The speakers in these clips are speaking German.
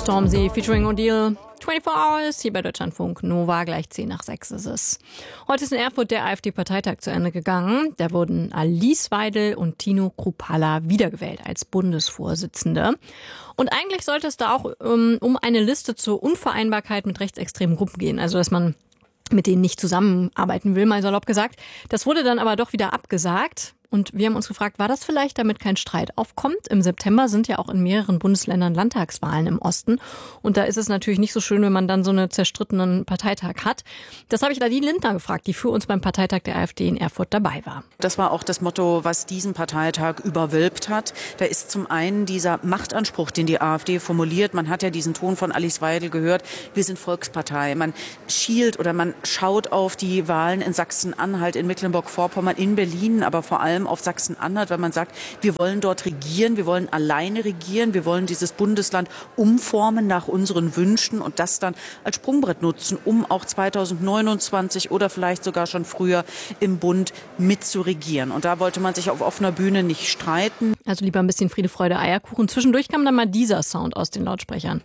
Stormzy featuring O'Deal. 24 Hours hier bei Deutschlandfunk Nova, gleich 5:10 ist es. Heute ist in Erfurt der AfD-Parteitag zu Ende gegangen. Da wurden Alice Weidel und Tino Kruppalla wiedergewählt als Bundesvorsitzende. Und eigentlich sollte es da auch um eine Liste zur Unvereinbarkeit mit rechtsextremen Gruppen gehen. Also, dass man mit denen nicht zusammenarbeiten will, mal salopp gesagt. Das wurde dann aber doch wieder abgesagt. Und wir haben uns gefragt, war das vielleicht, damit kein Streit aufkommt? Im September sind ja auch in mehreren Bundesländern Landtagswahlen im Osten. Und da ist es natürlich nicht so schön, wenn man dann so einen zerstrittenen Parteitag hat. Das habe ich Nadine Lindner gefragt, die für uns beim Parteitag der AfD in Erfurt dabei war. Das war auch das Motto, was diesen Parteitag überwölbt hat. Da ist zum einen dieser Machtanspruch, den die AfD formuliert. Man hat ja diesen Ton von Alice Weidel gehört. Wir sind Volkspartei. Man schielt oder man schaut auf die Wahlen in Sachsen-Anhalt, in Mecklenburg-Vorpommern, in Berlin, aber vor allem auf Sachsen-Anhalt, weil man sagt, wir wollen dort regieren, wir wollen alleine regieren, wir wollen dieses Bundesland umformen nach unseren Wünschen und das dann als Sprungbrett nutzen, um auch 2029 oder vielleicht sogar schon früher im Bund mitzuregieren. Und da wollte man sich auf offener Bühne nicht streiten. Also lieber ein bisschen Friede, Freude, Eierkuchen. Zwischendurch kam dann mal dieser Sound aus den Lautsprechern.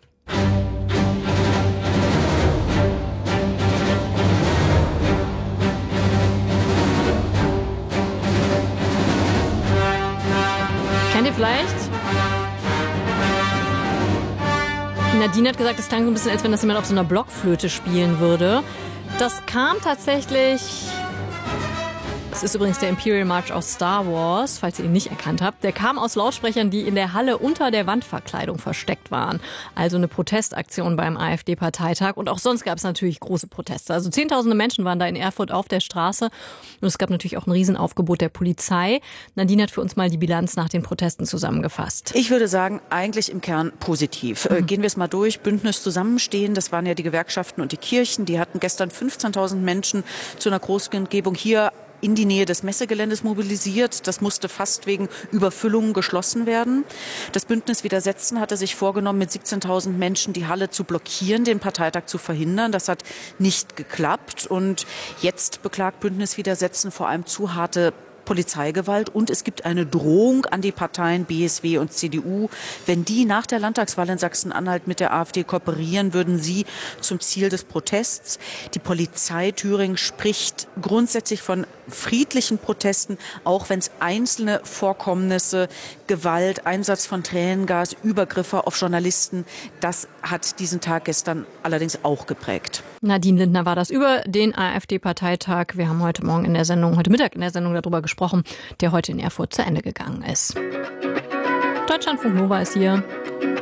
Kennt ihr vielleicht? Nadine hat gesagt, es klang so ein bisschen, als wenn das jemand auf so einer Blockflöte spielen würde. Das kam tatsächlich... Das ist übrigens der Imperial March aus Star Wars, falls ihr ihn nicht erkannt habt. Der kam aus Lautsprechern, die in der Halle unter der Wandverkleidung versteckt waren. Also eine Protestaktion beim AfD-Parteitag. Und auch sonst gab es natürlich große Proteste. Also Zehntausende Menschen waren da in Erfurt auf der Straße. Und es gab natürlich auch ein Riesenaufgebot der Polizei. Nadine hat für uns mal die Bilanz nach den Protesten zusammengefasst. Ich würde sagen, eigentlich im Kern positiv. Gehen wir es mal durch. Bündnis Zusammenstehen, das waren ja die Gewerkschaften und die Kirchen. Die hatten gestern 15.000 Menschen zu einer Großkundgebung hier in die Nähe des Messegeländes mobilisiert. Das musste fast wegen Überfüllungen geschlossen werden. Das Bündnis Widersetzen hatte sich vorgenommen, mit 17.000 Menschen die Halle zu blockieren, den Parteitag zu verhindern. Das hat nicht geklappt. Und jetzt beklagt Bündnis Widersetzen vor allem zu harte Polizeigewalt und es gibt eine Drohung an die Parteien BSW und CDU. Wenn die nach der Landtagswahl in Sachsen-Anhalt mit der AfD kooperieren, würden sie zum Ziel des Protests. Die Polizei Thüringen spricht grundsätzlich von friedlichen Protesten, auch wenn es einzelne Vorkommnisse, Gewalt, Einsatz von Tränengas, Übergriffe auf Journalisten, das hat diesen Tag gestern allerdings auch geprägt. Nadine Lindner war das über den AfD-Parteitag. Wir haben heute Mittag in der Sendung darüber gesprochen, der heute in Erfurt zu Ende gegangen ist. Deutschlandfunk Nova ist hier.